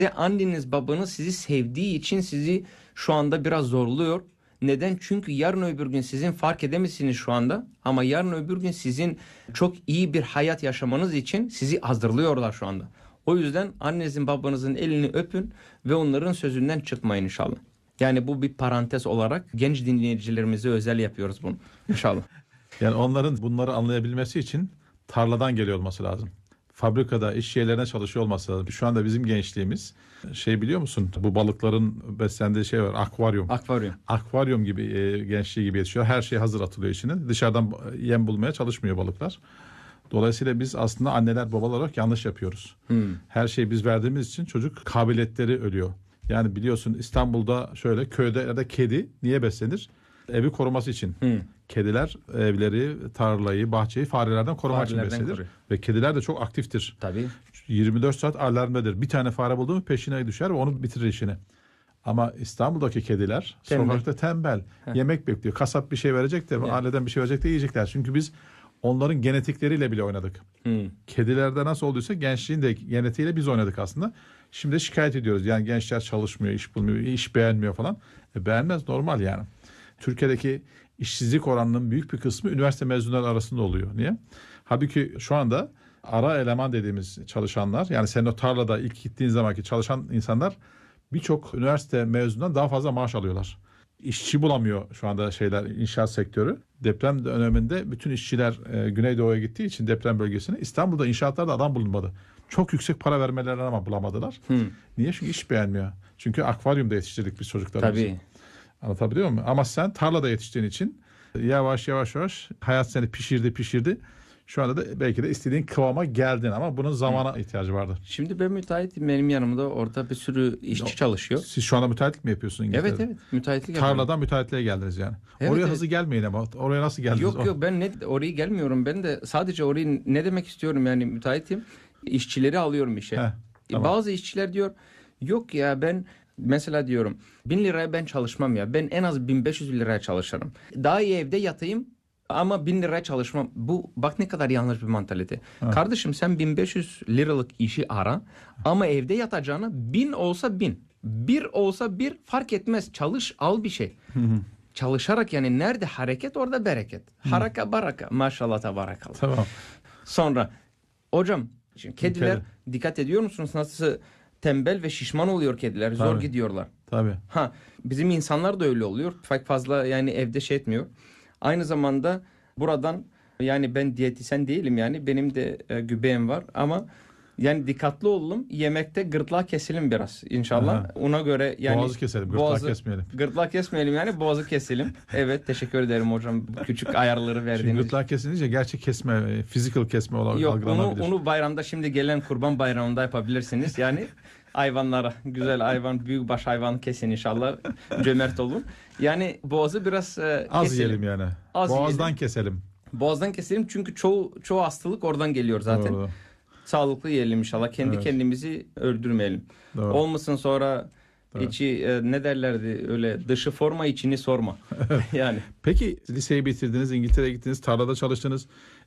Anneniz babanız sizi sevdiği için sizi şu anda biraz zorluyor. Neden? Çünkü yarın öbür gün sizin fark edemezsiniz şu anda. Ama yarın öbür gün sizin çok iyi bir hayat yaşamanız için sizi hazırlıyorlar şu anda. O yüzden annenizin babanızın elini öpün ve onların sözünden çıkmayın inşallah. Yani bu bir parantez olarak genç dinleyicilerimize özel yapıyoruz bunu inşallah. Yani onların bunları anlayabilmesi için tarladan geliyor olması lazım. Fabrikada, iş yerlerine çalışıyor olması lazım. Şu anda bizim gençliğimiz biliyor musun? Bu balıkların beslendiği şey var. Akvaryum. Akvaryum gibi gençliği gibi yetişiyor. Her şey hazır atılıyor içine. Dışarıdan yem bulmaya çalışmıyor balıklar. Dolayısıyla biz aslında anneler babalar olarak yanlış yapıyoruz. Her şeyi biz verdiğimiz için çocuk kabiliyetleri ölüyor. Yani biliyorsun İstanbul'da şöyle köyde ya da kedi niye beslenir? Evi koruması için. Kediler evleri, tarlayı, bahçeyi farelerden korumak için beslenir. Ve kediler de çok aktiftir. Tabii. 24 saat alarmdadır. Bir tane fare buldu mu peşine düşer ve onu bitirir işini. Ama İstanbul'daki kediler sokakta tembel. Yemek bekliyor. Kasap bir şey verecek de aileden bir şey verecek de yiyecekler. Çünkü biz onların genetikleriyle bile oynadık. Kedilerde nasıl olduysa gençliğin de genetiğiyle biz oynadık aslında. Şimdi şikayet ediyoruz. Yani gençler çalışmıyor, iş bulmuyor, iş beğenmiyor falan. Beğenmez, normal yani. Türkiye'deki işsizlik oranının büyük bir kısmı üniversite mezunları arasında oluyor. Niye? Halbuki şu anda ara eleman dediğimiz çalışanlar, yani senin o tarlada ilk gittiğin zamanki çalışan insanlar birçok üniversite mezunundan daha fazla maaş alıyorlar. İşçi bulamıyor şu anda inşaat sektörü. Deprem döneminde bütün işçiler Güneydoğu'ya gittiği için deprem bölgesine, İstanbul'da inşaatlarda adam bulunmadı. Çok yüksek para vermelerine ama bulamadılar. Niye? Çünkü iş beğenmiyor. Çünkü akvaryumda yetiştirdik biz çocuklarımızı. Tabii. Anlatabiliyor muyum? Ama sen tarlada yetiştiğin için yavaş yavaş hayat seni pişirdi. Şu anda da belki de istediğin kıvama geldin ama bunun zamana ihtiyacı vardır. Şimdi ben müteahhitim. Benim yanımda orada bir sürü işçi çalışıyor. Siz şu anda müteahhitlik mi yapıyorsun İngiltere'de? Evet. Müteahhitlik Tarladan yapıyorum. müteahhitliğe geldiniz yani. Evet, oraya hızlı gelmeyin ama. Oraya nasıl geldiniz? Yok ben oraya gelmiyorum. Ben de sadece orayı ne demek istiyorum yani müteahhitim. İşçileri alıyorum işe. Tamam. Bazı işçiler diyor yok ya ben mesela diyorum 1000 liraya ben çalışmam ya. Ben en az 1500 liraya çalışırım. Daha iyi evde yatayım ama 1000 liraya çalışmam. Bu bak ne kadar yanlış bir mantalite. Kardeşim sen 1500 liralık işi ara ama evde yatacağına 1000 olsa 1000. 1 olsa 1 fark etmez. Çalış al bir şey. Çalışarak yani nerede hareket orada bereket. Haraka baraka maşallah tabarakallah. Tamam. Sonra hocam kediler dikkat ediyor musunuz nasıl tembel ve şişman oluyor kediler. Zor gidiyorlar. Tabii. Bizim insanlar da öyle oluyor. Fazla yani evde etmiyor. Aynı zamanda buradan yani ben diyetisyen değilim yani benim de göbeğim var ama yani dikkatli olalım. Yemekte gırtlağı keselim biraz inşallah. Ona göre yani boğazı keselim, gırtlağı kesmeyelim. Gırtlağı kesmeyelim yani boğazı keselim. Evet teşekkür ederim hocam bu küçük ayarları verdiğiniz. Şimdi gırtlağı kesilince gerçek kesme, physical kesme olarak algılanabilir. Onu bayramda şimdi gelen Kurban Bayramı'nda yapabilirsiniz. Yani hayvanlara güzel hayvan, büyükbaş hayvan kesin inşallah. Cömert olun. Yani boğazı biraz az yiyelim yani. Boğazdan yiyelim. keselim. Boğazdan keselim çünkü çoğu hastalık oradan geliyor zaten. Doğru. Sağlıklı yiyelim inşallah. Kendimizi öldürmeyelim. Doğru. Olmasın sonra içi ne derlerdi öyle dışı forma içini sorma. Yani. Peki liseyi bitirdiniz, İngiltere'ye gittiniz, tarlada çalıştınız.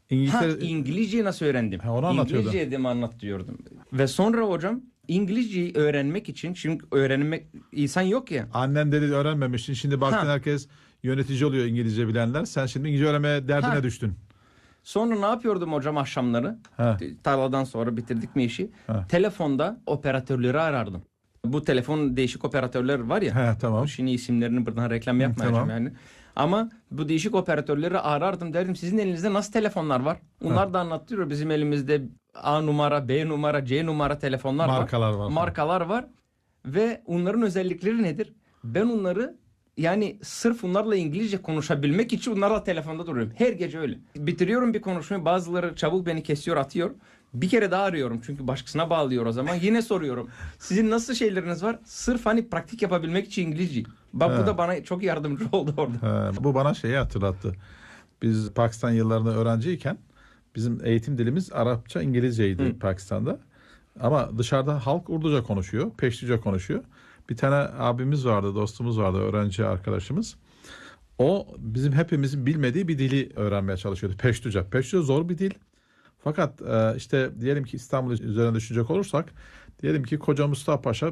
İngilizceyi nasıl öğrendim? Onu anlatıyordum. İngilizceyi mi anlatıyordum. Ve sonra hocam İngilizceyi öğrenmek için şimdi öğrenmek insan yok ya. Annen dedi öğrenmemiştin. Şimdi baktın herkes yönetici oluyor İngilizce bilenler. Sen şimdi İngilizce öğrenmeye derdine düştün. Sonra ne yapıyordum hocam akşamları? Tarladan sonra bitirdik mi işi? Telefonda operatörleri arardım. Bu telefon değişik operatörler var ya. Tamam. Şimdi isimlerini buradan reklam yapmayacağım yani. Ama bu değişik operatörleri arardım derdim sizin elinizde nasıl telefonlar var? Onlar da anlatıyor bizim elimizde A numara, B numara, C numara telefonlar var. Markalar var. Ve onların özellikleri nedir? Ben onları yani sırf onlarla İngilizce konuşabilmek için onlarla telefonda duruyorum. Her gece öyle. Bitiriyorum bir konuşmayı bazıları çabuk beni kesiyor atıyor. Bir kere daha arıyorum çünkü başkasına bağlıyor o zaman. Yine soruyorum. Sizin nasıl şeyleriniz var? Sırf pratik yapabilmek için İngilizce. Bak bu da bana çok yardımcı oldu orada. Bu bana şeyi hatırlattı. Biz Pakistan yıllarında öğrenciyken bizim eğitim dilimiz Arapça, İngilizceydi Pakistan'da. Ama dışarıda halk Urduca konuşuyor, Peştuca konuşuyor. Bir tane abimiz vardı, dostumuz vardı, öğrenci arkadaşımız. O bizim hepimizin bilmediği bir dili öğrenmeye çalışıyordu. Peştuca zor bir dil. Fakat işte diyelim ki İstanbul üzerine düşünecek olursak Diyelim ki Koca Mustafa Paşa